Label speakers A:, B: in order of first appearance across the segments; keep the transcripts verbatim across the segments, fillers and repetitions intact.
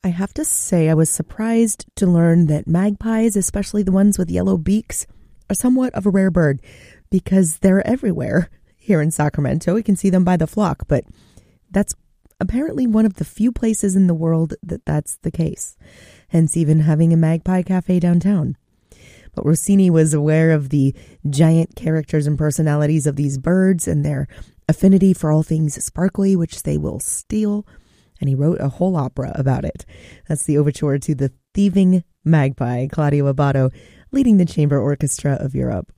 A: I have to say I was surprised to learn that magpies, especially the ones with yellow beaks, are somewhat of a rare bird because they're everywhere. Here in Sacramento, we can see them by the flock, but that's apparently one of the few places in the world that that's the case, hence even having a magpie cafe downtown. But Rossini was aware of the giant characters and personalities of these birds and their affinity for all things sparkly, which they will steal, and he wrote a whole opera about it. That's the overture to The Thieving Magpie, Claudio Abbado leading the Chamber Orchestra of Europe.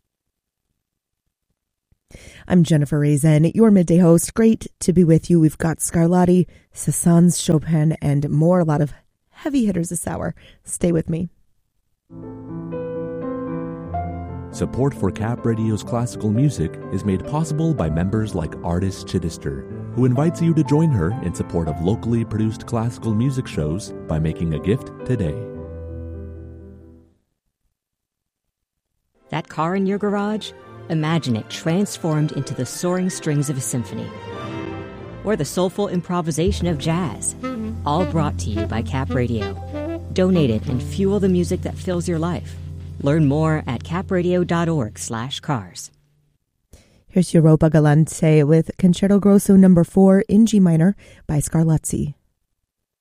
A: I'm Jennifer Rezen, your midday host. Great to be with you. We've got Scarlatti, Saint-Saëns, Chopin, and more. A lot of heavy hitters this hour. Stay with me.
B: Support for Cap Radio's classical music is made possible by members like Artist Chittister, who invites you to join her in support of locally produced classical music shows by making a gift today.
C: That car in your garage? Imagine it transformed into the soaring strings of a symphony. Or the soulful improvisation of jazz. All brought to you by Cap Radio. Donate it and fuel the music that fills your life. Learn more at capradio.org slash cars.
A: Here's Europa Galante with Concerto Grosso number four in G minor by Scarlatti.